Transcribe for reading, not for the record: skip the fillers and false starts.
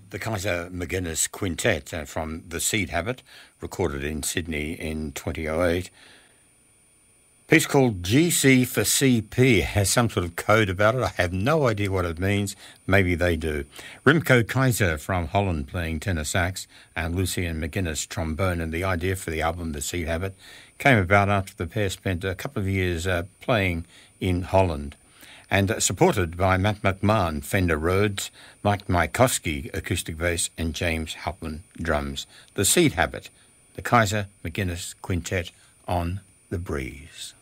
The Kaiser McGuinness Quintet from The Seed Habit, recorded in Sydney in 2008. Piece called GC for CP has some sort of code about it. I have no idea what it means. Maybe they do. Remco Kaiser from Holland playing tenor sax and Lucien McGuinness trombone. And the idea for the album The Seed Habit came about after the pair spent a couple of years playing in Holland. And supported by Matt McMahon, Fender Rhodes, Mike Mykowski, acoustic bass, and James Halpman, drums. The Seed Habit, the Kaiser McGuinness Quintet on The Breeze.